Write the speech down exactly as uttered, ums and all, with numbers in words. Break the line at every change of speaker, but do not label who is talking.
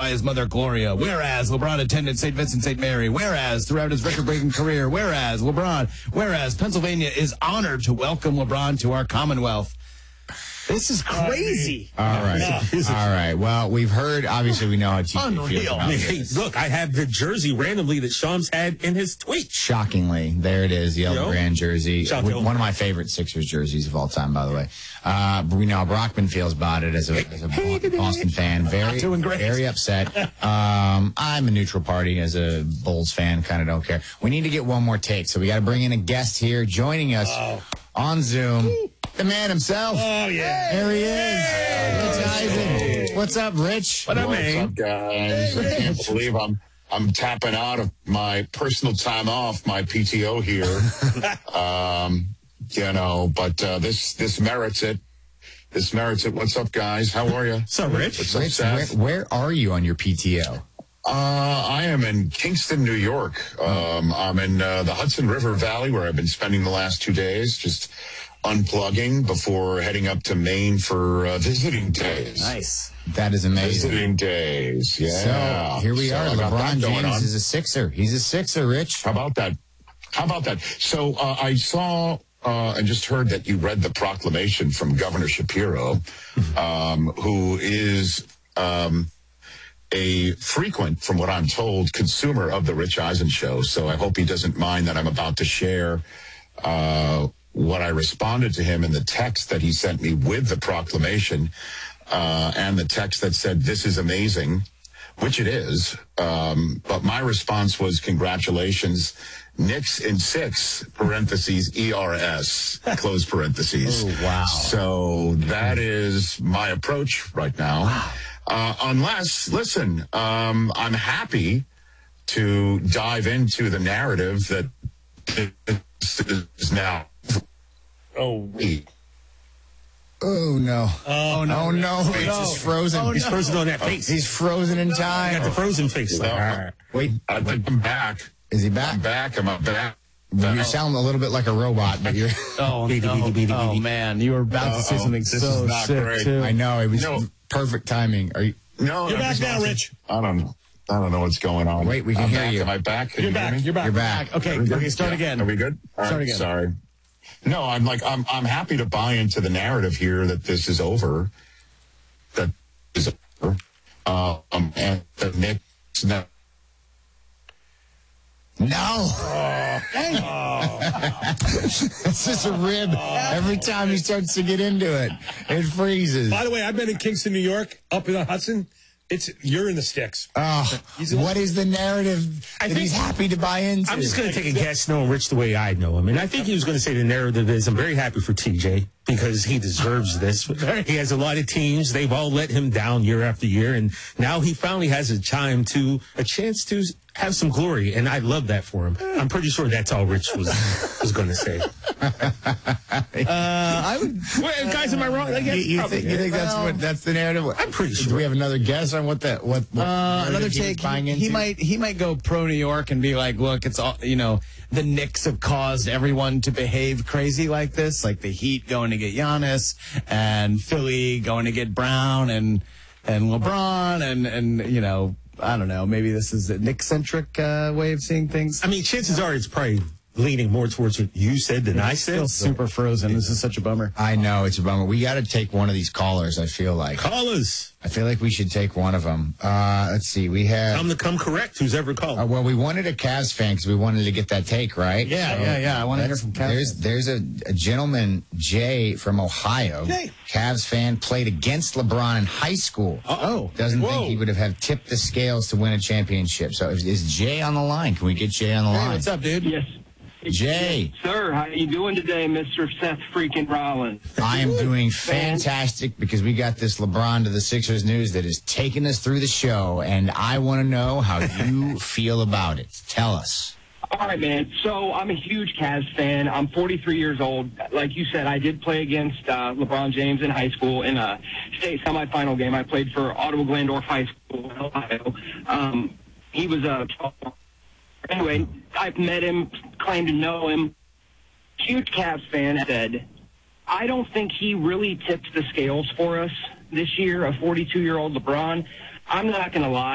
by his mother, Gloria. Whereas LeBron attended Saint Vincent Saint Mary. Whereas throughout his record-breaking career. Whereas LeBron. Whereas Pennsylvania is honored to welcome LeBron to our Commonwealth. This is crazy.
All right.
Yeah.
All right. Well, we've heard, obviously, we know how T J feels
Unreal.
about
Hey,
this.
look, I have the jersey randomly that Shams had in his tweet.
Shockingly, there it is, the Elton
Yo.
Brand jersey.
Shout out to
One
Elton.
of my favorite Sixers jerseys of all time, by the way. Uh, but we know how Brockman feels about it as a, as a Boston fan. Very,
Doing great.
very upset. Um, I'm a neutral party as a Bulls fan, kind of don't care. We need to get one more take, so we got to bring in a guest here joining us
Oh.
on Zoom. The man himself.
Oh, yeah.
There he is. Rich Eisen. What's up, Rich?
What up,
What's
man?
up, guys? I can't believe I'm I'm tapping out of my personal time off, my P T O here. um, you know, but uh, this this merits it. This merits it. What's up, guys? How are you?
What's up, Rich?
What's up,
Rich, where,
Seth?
where are you on your P T O?
Uh, I am in Kingston, New York. Um, I'm in uh, the Hudson River Valley, where I've been spending the last two days, just unplugging before heading up to Maine for uh, visiting days.
Nice.
That is amazing.
Visiting days, yeah.
So here we
So
are.
I got
LeBron
that going
James
on.
is a Sixer. He's a Sixer, Rich.
How about that? How about that? So uh, I saw uh, and just heard that you read the proclamation from Governor Shapiro, um, who is um, a frequent, from what I'm told, consumer of the Rich Eisen Show. So I hope he doesn't mind that I'm about to share uh, what I responded to him in the text that he sent me with the proclamation uh, and the text that said, "This is amazing," which it is. Um, but my response was, "Congratulations, Knicks in six, parentheses, E R S, close parentheses."
Oh, wow.
So that is my approach right now.
Wow.
Uh, unless, listen, um, I'm happy to dive into the narrative that this is now.
Oh,
Oh, no.
oh, no.
Oh, no. Rich
no.
is frozen.
Oh,
He's
no.
frozen on that face.
He's frozen in
He got the
time.
frozen face. Like,
No.
all right.
Wait,
I think I'm back.
is he
I'm
back?
back. Am I back?
You sound a little bit like a robot, but you're...
Oh,
Beady,
no.
beady, beady,
Oh,
beady.
man. You were about to say
Uh-oh.
something
This
so
is not
sick,
great.
too.
I know. It was
No.
perfect timing. Are you...
No,
You're
I'm
back
just
now,
not-
Rich.
I don't know. I don't know what's going on.
Wait, we can
I'm
hear
back.
you.
Am I back? Can
You're
you hear
back.
me?
You're back.
You're back.
Okay,
Are we good?
okay, start
Yeah.
again.
Are we good? All
Start
right,
again.
Sorry. No, I'm like I'm I'm happy to buy into the narrative here that this is over. That is over. Uh, um, and the Knicks now.
No. It's just a rib. Every time he starts to get into it, it freezes.
By the way, I've been in Kingston, New York, up in the Hudson. It's you're in the sticks.
Oh, what is the narrative
I
that
think-
he's happy to buy into?
I'm just going to take a guess, knowing Rich the way I know him. And I think he was going to say the narrative is, I'm very happy for T J because he deserves this. He has a lot of teams. They've all let him down year after year. And now he finally has a time to, a chance to have some glory. And I love that for him. I'm pretty sure that's all Rich was, was going to say.
Uh, I would.
Well, guys, am I wrong? I
You,
guess
you
probably.
think, you think that's
Well,
what that's the narrative?
I'm pretty
Do
sure.
we have another guess on what that what, what
Uh,
narrative
another
he was
take.
buying
He,
into?
he might he might go pro New York and be like, look, it's all you know. The Knicks have caused everyone to behave crazy like this, like the Heat going to get Giannis and Philly going to get Brown and and LeBron and and you know I don't know. Maybe this is a Knicks centric uh, way of seeing things.
I mean, chances are it's probably leaning more towards what you said than I
It's
said.
still super frozen. This is such a bummer.
I know it's a bummer. We got to take one of these callers. I feel like
Call us.
I feel like we should take one of them. Uh, let's see. We have.
Come to come correct. Who's ever called?
Uh, well, we wanted a Cavs fan because we wanted to get that take, right?
Yeah, yeah, yeah. I want to hear
That's-
from Cavs.
There's there's a, a gentleman, Jay from Ohio,
Jay.
Cavs fan, played against LeBron in high school.
Oh.
Doesn't
Whoa.
think he would have had tipped the scales to win a championship. So is, is Jay on the line? Can we get Jay on the
Hey,
line?
what's up, dude?
Yes.
Jay.
Sir, how you doing today, Mister Seth freaking Rollins?
I am doing fantastic because we got this LeBron to the Sixers news that is taking us through the show, and I want to know how you feel about it. Tell us.
All right, man. So I'm a huge Cavs fan. I'm forty-three years old. Like you said, I did play against uh, LeBron James in high school in a state semifinal game. I played for Ottawa Glandorf High School in Ohio. Um, he was a anyway. I've met him, claimed to know him. Huge Cavs fan. Said, I don't think he really tipped the scales for us this year. A forty-two-year-old LeBron. I'm not going to lie.